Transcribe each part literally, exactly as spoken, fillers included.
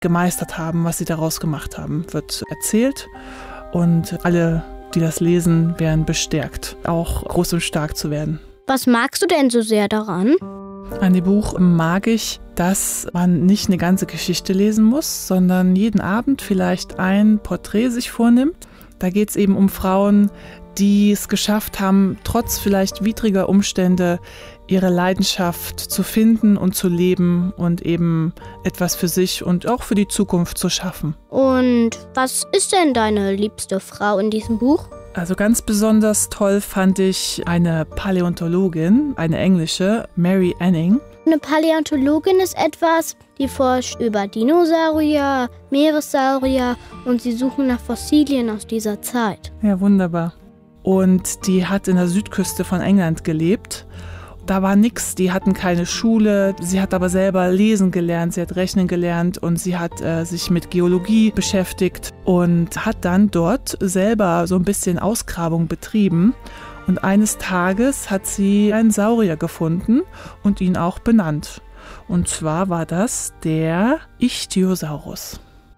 gemeistert haben, was sie daraus gemacht haben, wird erzählt. Und alle, die das lesen, werden bestärkt, auch groß und stark zu werden. Was magst du denn so sehr daran? An dem Buch mag ich, dass man nicht eine ganze Geschichte lesen muss, sondern jeden Abend vielleicht ein Porträt sich vornimmt. Da geht es eben um Frauen, die es geschafft haben, trotz vielleicht widriger Umstände ihre Leidenschaft zu finden und zu leben und eben etwas für sich und auch für die Zukunft zu schaffen. Und was ist denn deine liebste Frau in diesem Buch? Also ganz besonders toll fand ich eine Paläontologin, eine englische, Mary Anning. Eine Paläontologin ist etwas, die forscht über Dinosaurier, Meeressaurier und sie suchen nach Fossilien aus dieser Zeit. Ja, wunderbar. Und die hat in der Südküste von England gelebt. Da war nichts, die hatten keine Schule, sie hat aber selber lesen gelernt, sie hat rechnen gelernt und sie hat äh, sich mit Geologie beschäftigt und hat dann dort selber so ein bisschen Ausgrabung betrieben. Und eines Tages hat sie einen Saurier gefunden und ihn auch benannt. Und zwar war das der Ichthyosaurus.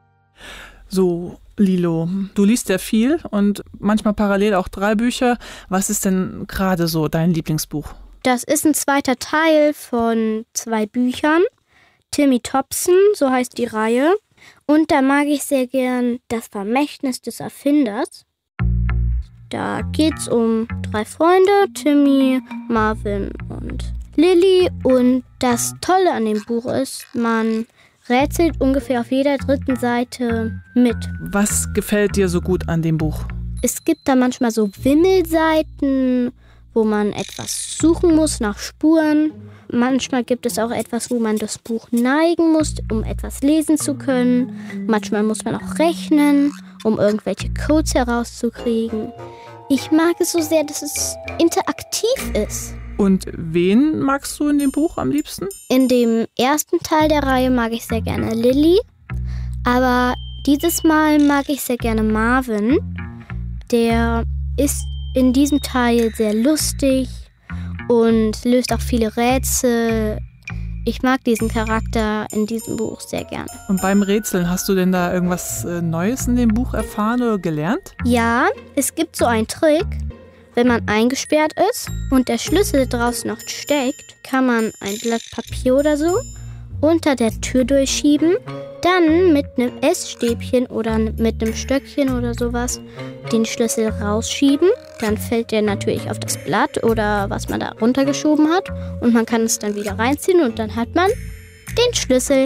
So, Lilo, du liest ja viel und manchmal parallel auch drei Bücher. Was ist denn gerade so dein Lieblingsbuch? Das ist ein zweiter Teil von zwei Büchern. Timmy Topson, so heißt die Reihe. Und da mag ich sehr gern Das Vermächtnis des Erfinders. Da geht's um drei Freunde, Timmy, Marvin und Lily. Und das Tolle an dem Buch ist, man rätselt ungefähr auf jeder dritten Seite mit. Was gefällt dir so gut an dem Buch? Es gibt da manchmal so Wimmelseiten, wo man etwas suchen muss nach Spuren. Manchmal gibt es auch etwas, wo man das Buch neigen muss, um etwas lesen zu können. Manchmal muss man auch rechnen, um irgendwelche Codes herauszukriegen. Ich mag es so sehr, dass es interaktiv ist. Und wen magst du in dem Buch am liebsten? In dem ersten Teil der Reihe mag ich sehr gerne Lily. Aber dieses Mal mag ich sehr gerne Marvin. Der ist in diesem Teil sehr lustig und löst auch viele Rätsel. Ich mag diesen Charakter in diesem Buch sehr gerne. Und beim Rätseln, hast du denn da irgendwas Neues in dem Buch erfahren oder gelernt? Ja, es gibt so einen Trick. Wenn man eingesperrt ist und der Schlüssel draußen noch steckt, kann man ein Blatt Papier oder so unter der Tür durchschieben, dann mit einem Essstäbchen oder mit einem Stöckchen oder sowas den Schlüssel rausschieben. Dann fällt der natürlich auf das Blatt oder was man da runtergeschoben hat und man kann es dann wieder reinziehen und dann hat man den Schlüssel.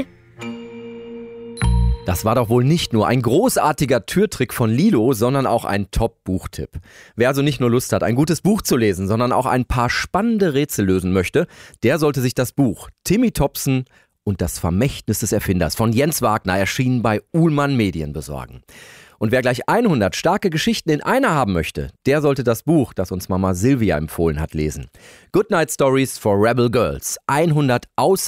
Das war doch wohl nicht nur ein großartiger Türtrick von Lilo, sondern auch ein Top-Buchtipp. Wer also nicht nur Lust hat, ein gutes Buch zu lesen, sondern auch ein paar spannende Rätsel lösen möchte, der sollte sich das Buch Timmy Topson und das Vermächtnis des Erfinders von Jens Wagner, erschienen bei Uhlmann Medien, besorgen. Und wer gleich hundert starke Geschichten in einer haben möchte, der sollte das Buch, das uns Mama Silvia empfohlen hat, lesen. Goodnight Stories for Rebel Girls. hundert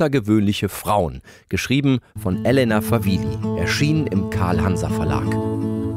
außergewöhnliche Frauen. Geschrieben von Elena Favilli. Erschienen im Karl Hanser Verlag.